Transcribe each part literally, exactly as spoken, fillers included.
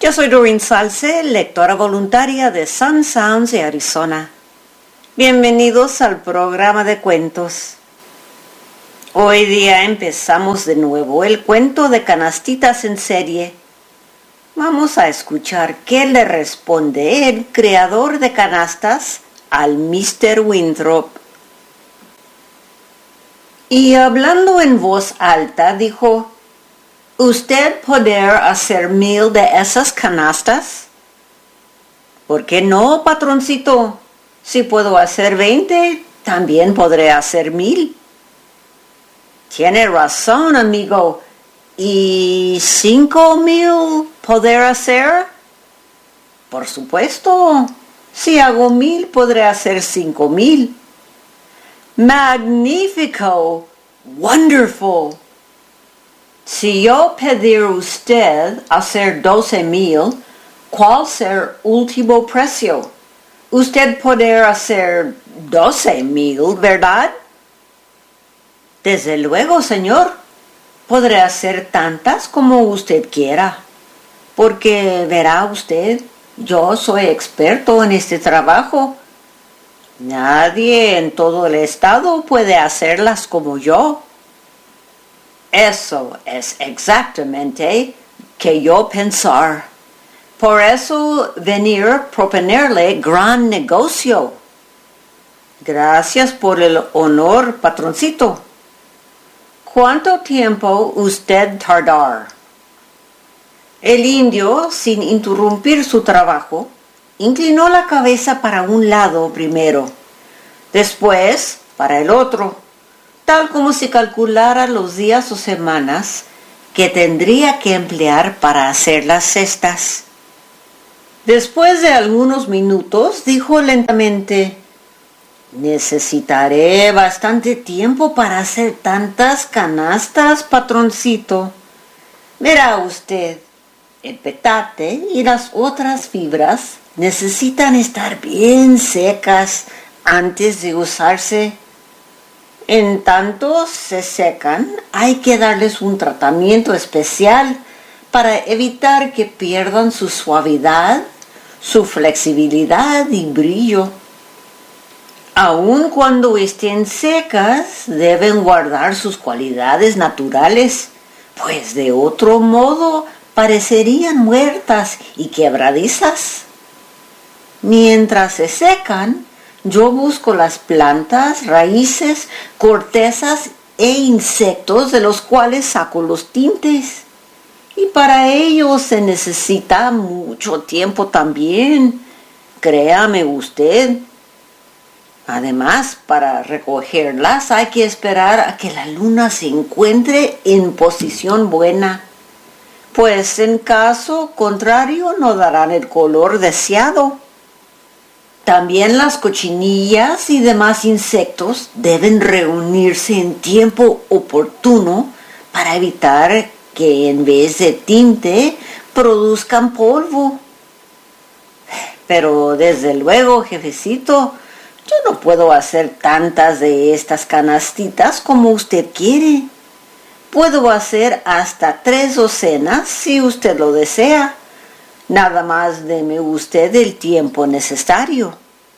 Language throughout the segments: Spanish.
Yo soy Doreen Salce, lectora voluntaria de Sun Sounds de Arizona. Bienvenidos al programa de cuentos. Hoy día empezamos de nuevo el cuento de canastitas en serie. Vamos a escuchar qué le responde el creador de canastas al mister Winthrop. Y hablando en voz alta dijo: ¿Usted poder hacer mil de esas canastas? ¿Por qué no, patroncito? Si puedo hacer veinte, también podré hacer mil. Tiene razón, amigo. ¿Y cinco mil poder hacer? Por supuesto. Si hago mil, podré hacer cinco mil. Magnífico. Wonderful. Si yo pedir usted hacer doce mil, ¿cuál será último precio? Usted poder hacer doce mil, ¿verdad? Desde luego, señor. Podré hacer tantas como usted quiera. Porque verá usted, yo soy experto en este trabajo. Nadie en todo el estado puede hacerlas como yo. Eso es exactamente que yo pensar. Por eso venir a proponerle gran negocio. Gracias por el honor, patroncito. ¿Cuánto tiempo usted tardar? El indio, sin interrumpir su trabajo, inclinó la cabeza para un lado primero, después para el otro, tal como si calculara los días o semanas que tendría que emplear para hacer las cestas. Después de algunos minutos, dijo lentamente: necesitaré bastante tiempo para hacer tantas canastas, patroncito. Verá usted, el petate y las otras fibras necesitan estar bien secas antes de usarse. En tanto se secan, hay que darles un tratamiento especial para evitar que pierdan su suavidad, su flexibilidad y brillo. Aun cuando estén secas, deben guardar sus cualidades naturales, pues de otro modo parecerían muertas y quebradizas. Mientras se secan, yo busco las plantas, raíces, cortezas e insectos de los cuales saco los tintes. Y para ello se necesita mucho tiempo también, créame usted. Además, para recogerlas hay que esperar a que la luna se encuentre en posición buena, pues en caso contrario no darán el color deseado. También las cochinillas y demás insectos deben reunirse en tiempo oportuno para evitar que en vez de tinte produzcan polvo. Pero desde luego, jefecito, yo no puedo hacer tantas de estas canastitas como usted quiere. Puedo hacer hasta tres docenas si usted lo desea. Nada más deme usted el tiempo necesario.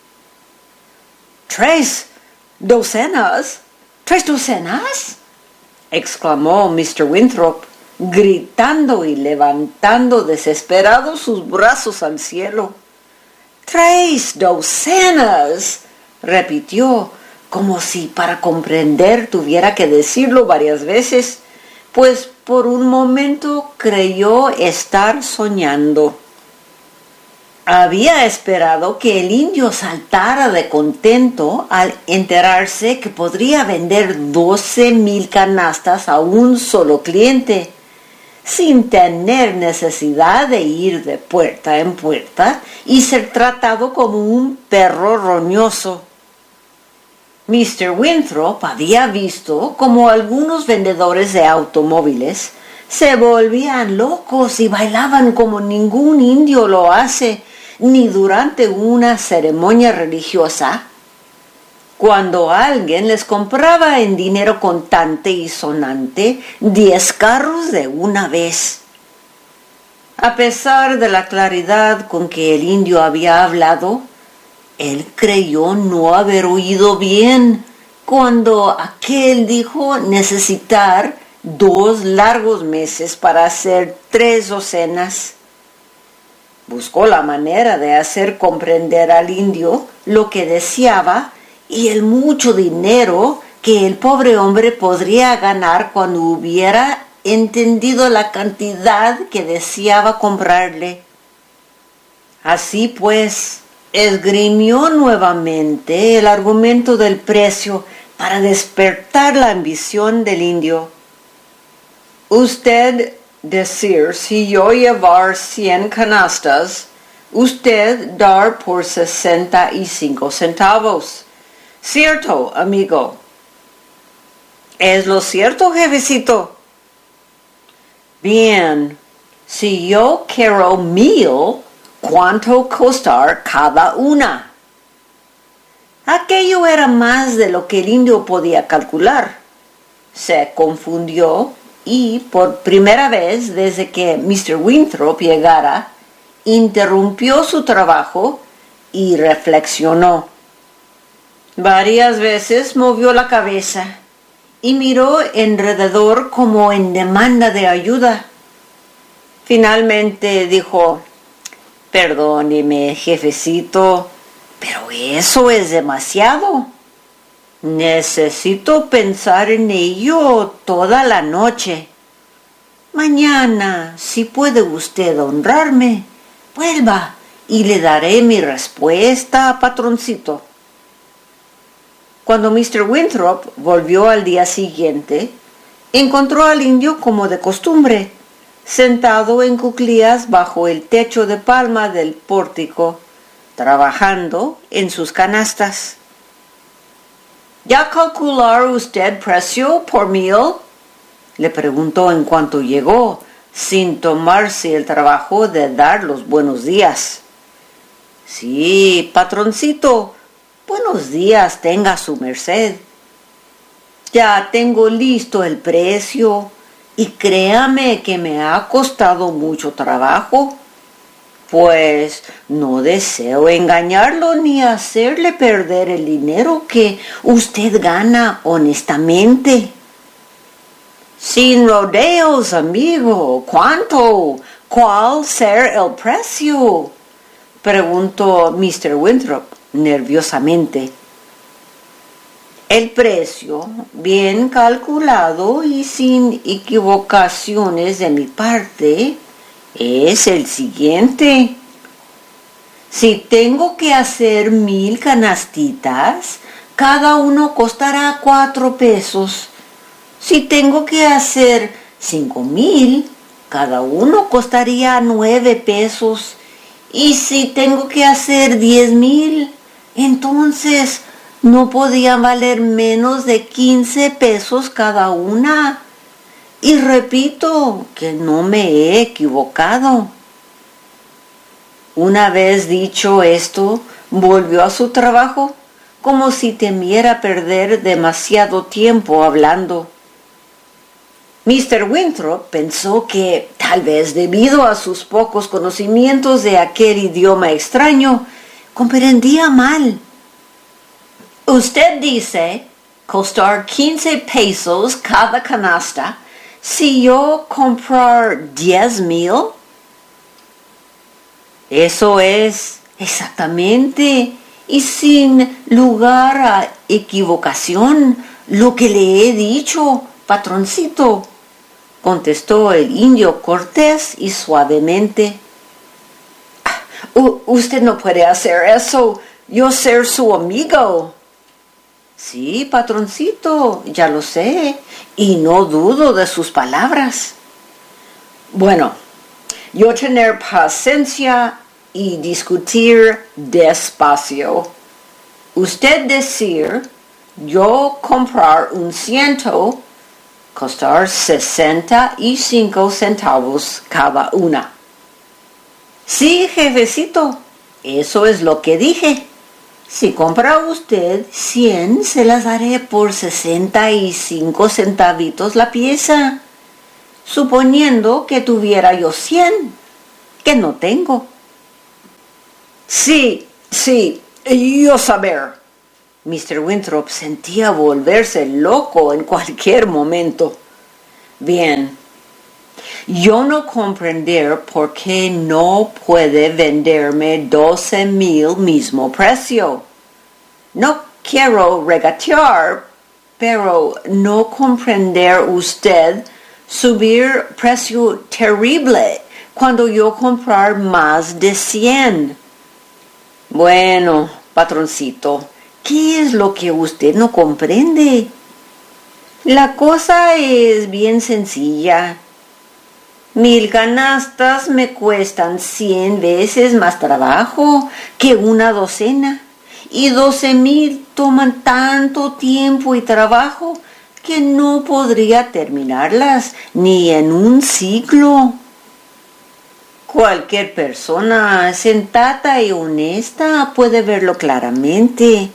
¿Tres docenas? ¿Tres docenas? Exclamó mister Winthrop, gritando y levantando desesperado sus brazos al cielo. ¡Tres docenas!, repitió, como si para comprender tuviera que decirlo varias veces, pues por un momento creyó estar soñando. Había esperado que el indio saltara de contento al enterarse que podría vender doce mil canastas a un solo cliente, sin tener necesidad de ir de puerta en puerta y ser tratado como un perro roñoso. mister Winthrop había visto cómo algunos vendedores de automóviles se volvían locos y bailaban como ningún indio lo hace, ni durante una ceremonia religiosa, cuando alguien les compraba en dinero contante y sonante diez carros de una vez. A pesar de la claridad con que el indio había hablado, él creyó no haber oído bien cuando aquel dijo necesitar dos largos meses para hacer tres docenas. Buscó la manera de hacer comprender al indio lo que deseaba y el mucho dinero que el pobre hombre podría ganar cuando hubiera entendido la cantidad que deseaba comprarle. Así pues, esgrimió nuevamente el argumento del precio para despertar la ambición del indio. Usted decir si yo llevar cien canastas, usted dar por sesenta y cinco centavos. Cierto, amigo. Es lo cierto, jefecito. Bien, si yo quiero mil, ¿cuánto costar cada una? Aquello era más de lo que el indio podía calcular. Se confundió y, por primera vez desde que mister Winthrop llegara, interrumpió su trabajo y reflexionó. Varias veces movió la cabeza y miró alrededor como en demanda de ayuda. Finalmente dijo: «Perdóneme, jefecito, pero eso es demasiado. Necesito pensar en ello toda la noche. Mañana, si puede usted honrarme, vuelva y le daré mi respuesta, patroncito». Cuando mister Winthrop volvió al día siguiente, encontró al indio como de costumbre, sentado en cuclillas bajo el techo de palma del pórtico, trabajando en sus canastas. ¿Ya calcular usted precio por mil?, le preguntó en cuanto llegó, sin tomarse el trabajo de dar los buenos días. Sí, patroncito, buenos días tenga su merced. Ya tengo listo el precio y créame que me ha costado mucho trabajo, pues no deseo engañarlo ni hacerle perder el dinero que usted gana honestamente. Sin rodeos, amigo, ¿cuánto? ¿Cuál será el precio?, preguntó mister Winthrop nerviosamente. El precio, bien calculado y sin equivocaciones de mi parte, es el siguiente. Si tengo que hacer mil canastitas, cada uno costará cuatro pesos. Si tengo que hacer cinco mil, cada uno costaría nueve pesos. Y si tengo que hacer diez mil, entonces no podía valer menos de quince pesos cada una. Y repito que no me he equivocado. Una vez dicho esto, volvió a su trabajo como si temiera perder demasiado tiempo hablando. mister Winthrop pensó que, tal vez debido a sus pocos conocimientos de aquel idioma extraño, comprendía mal. Usted dice costar quince pesos cada canasta si yo comprar diez mil. Eso es exactamente y sin lugar a equivocación lo que le he dicho, patroncito, contestó el indio cortés y suavemente. U- usted no puede hacer eso, yo ser su amigo. Sí, patroncito, ya lo sé, y no dudo de sus palabras. Bueno, yo tener paciencia y discutir despacio. Usted decir, yo comprar un ciento, costar sesenta y cinco centavos cada una. Sí, jefecito, eso es lo que dije. Si compra usted cien, se las daré por sesenta y cinco centavitos la pieza, suponiendo que tuviera yo cien. que no tengo. Sí, sí, yo saber. mister Winthrop sentía volverse loco en cualquier momento. Bien, yo no comprender por qué no puede venderme doce mil mismo precio. No quiero regatear, pero no comprender usted subir precio terrible cuando yo comprar más de cien. Bueno, patroncito, ¿qué es lo que usted no comprende? La cosa es bien sencilla. Mil canastas me cuestan cien veces más trabajo que una docena, y doce mil toman tanto tiempo y trabajo que no podría terminarlas ni en un siglo. Cualquier persona sensata y honesta puede verlo claramente.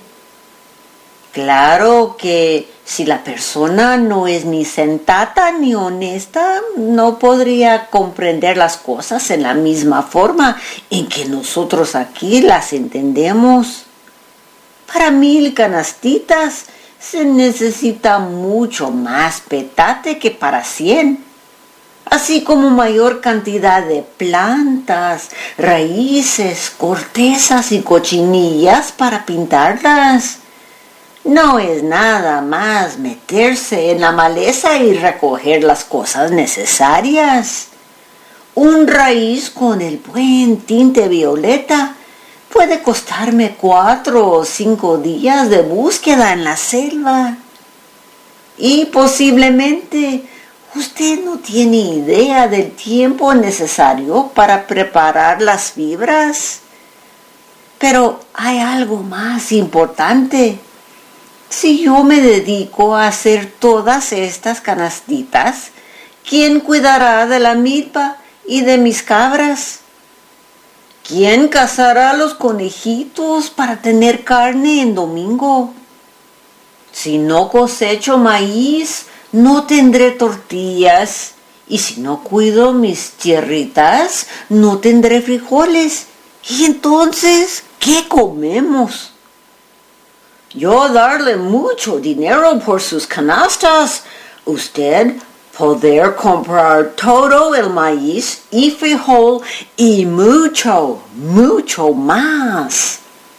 Claro que si la persona no es ni sensata ni honesta, no podría comprender las cosas en la misma forma en que nosotros aquí las entendemos. Para mil canastitas se necesita mucho más petate que para cien, así como mayor cantidad de plantas, raíces, cortezas y cochinillas para pintarlas. No es nada más meterse en la maleza y recoger las cosas necesarias. Un raíz con el buen tinte violeta puede costarme cuatro o cinco días de búsqueda en la selva. Y posiblemente usted no tiene idea del tiempo necesario para preparar las fibras. Pero hay algo más importante. Si yo me dedico a hacer todas estas canastitas, ¿quién cuidará de la milpa y de mis cabras? ¿Quién cazará los conejitos para tener carne en domingo? Si no cosecho maíz, no tendré tortillas. Y si no cuido mis tierritas, no tendré frijoles. ¿Y entonces qué comemos? Yo darle mucho dinero por sus canastas, usted poder comprar todo el maíz y frijol y mucho, mucho más.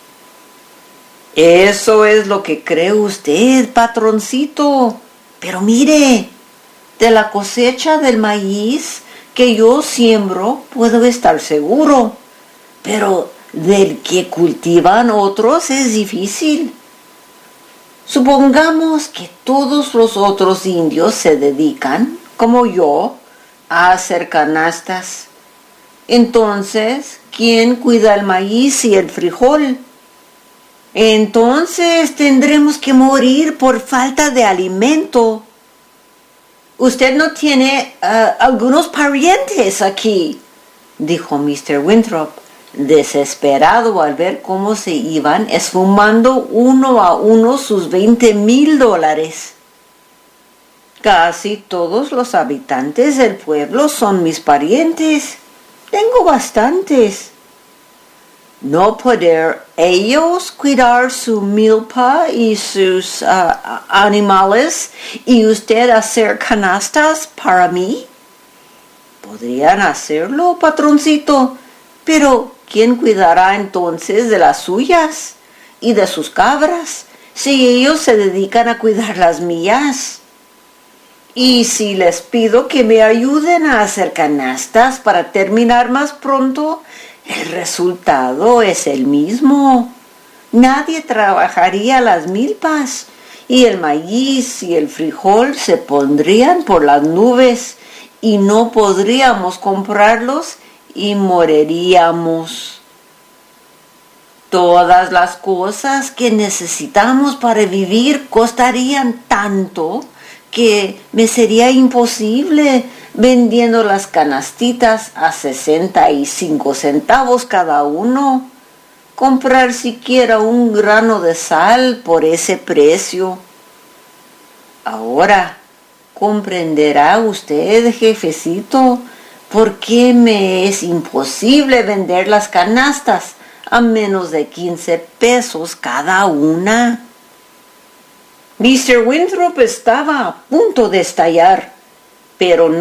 Eso es lo que cree usted, patroncito. Pero mire, de la cosecha del maíz que yo siembro puedo estar seguro, pero del que cultivan otros es difícil. Supongamos que todos los otros indios se dedican, como yo, a hacer canastas. Entonces, ¿quién cuida el maíz y el frijol? Entonces tendremos que morir por falta de alimento. Usted no tiene uh, algunos parientes aquí, dijo mister Winthrop, desesperado al ver cómo se iban esfumando uno a uno sus veinte mil dólares. Casi todos los habitantes del pueblo son mis parientes. Tengo bastantes. ¿No poder ellos cuidar su milpa y sus uh, animales y usted hacer canastas para mí? Podrían hacerlo, patroncito, pero ¿quién cuidará entonces de las suyas y de sus cabras si ellos se dedican a cuidar las mías? Y si les pido que me ayuden a hacer canastas para terminar más pronto, el resultado es el mismo. Nadie trabajaría las milpas y el maíz y el frijol se pondrían por las nubes y no podríamos comprarlos y moriríamos. Todas las cosas que necesitamos para vivir costarían tanto que me sería imposible, vendiendo las canastitas a sesenta y cinco centavos cada uno, comprar siquiera un grano de sal por ese precio. Ahora, comprenderá usted, jefecito, ¿por qué me es imposible vender las canastas a menos de quince pesos cada una? mister Winthrop estaba a punto de estallar, pero no